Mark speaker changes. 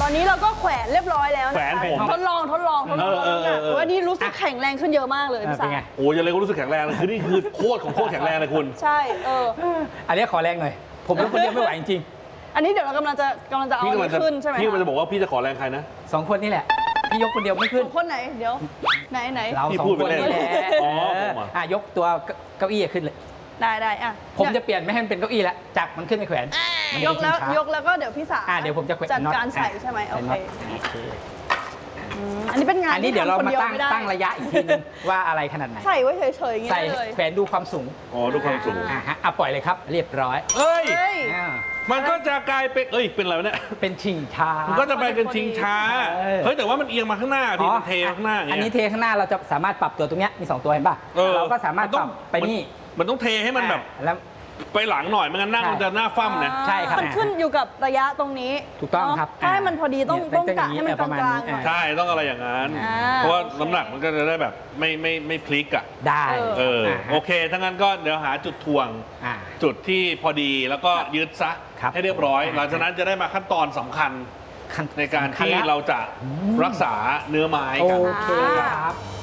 Speaker 1: อนนี้เราก็แขวนเรียบร้อยแล้วนะคะทดลองว่านี่รู้สึกแข็งแรงขึ้นเยอะมากเลยพี่สาย
Speaker 2: โอ้ยยังไงก็รู้สึกแข็งแรงเลยคือนี่คือโคตรของโคตรแข็งแรงเลยคุณ
Speaker 1: ใช่
Speaker 3: อันนี้ขอแรงหน่อยผมยกคนเดียวไม่ไหวจริง
Speaker 1: อันนี้เดี๋ยวเรากำลังจะเอาขึ้นใช่ไหม
Speaker 2: พี่มันจะบอกว่าพี่จะขอแรงใครนะ
Speaker 3: 2 คนนี่แหละพี่ยกคนเดียวไม่ขึ้น
Speaker 1: คนไหนเดี๋ยวไหน
Speaker 3: เรา2 คนนี่แหละยกตัวเก้าอี้ขึ้นเลย
Speaker 1: ได้
Speaker 3: ผมจะเปลี่ยนไม่ให้มันเป็นเก้าอี้แล้วจับมันขึ้นไปแขวน
Speaker 1: ยกแล้วก็เดี๋ยวพี่สา
Speaker 3: เดี๋ยวผมจะ
Speaker 1: จัดการใส่ใช่ไหมโอเคอันนี้เป็นงาน
Speaker 3: อันนี้เดี๋ยวเรามาตั้งระยะอีกทีนึงว่าอะไรขนาดไหน
Speaker 1: ใส่ไว้เฉยๆอย่างเงี้ยเลย
Speaker 3: แขวนดูความสูง
Speaker 2: ดูความสูง
Speaker 3: ปล่อยเลยครับเรียบร้อย
Speaker 2: เอ้ยมันก็จะกลายเป็นเป็นอะไรเนี่ย
Speaker 3: เป็นชิงช้า
Speaker 2: มันก็จะเป็นชิงช้าเฮ้ยแต่ว่ามันเอียงมาข้างหน้าพี่มันเทข้างหน้า
Speaker 3: อันนี้เทข้างหน้าเราจะสามารถปรับตัวตรงนี้มี2ตัวเห็นป่ะเราก็สามารถปรับไปนี่
Speaker 2: มันต้องเทให้มันแบบ
Speaker 3: แล้ว
Speaker 2: ไปหลังหน่อยไม่งั้นนั่งมันจะหน้าฟั่มนะ
Speaker 3: ใช่ครับ
Speaker 1: มันขึ้นอยู่กับระยะตรงนี้
Speaker 3: ถูกต้องครับ
Speaker 1: ถ้าให้มันพอดีต้องกะให้มันกลางๆ
Speaker 2: ใช่ต้องอะไรอย่างนั้นเพราะว่าน้ำหนักมันก็จะได้แบบไม่พลิกอ่ะ
Speaker 3: ได้
Speaker 2: โอเคทั้งนั้นก็เดี๋ยวหาจุดถ่วงจุดที่พอดีแล้วก็ยึดซะให้เรียบร้อยหลังจากนั้นจะได้มาขั้นตอนสำคัญในการที่เราจะรักษาเนื้อไม้กัน
Speaker 3: โอเคครับ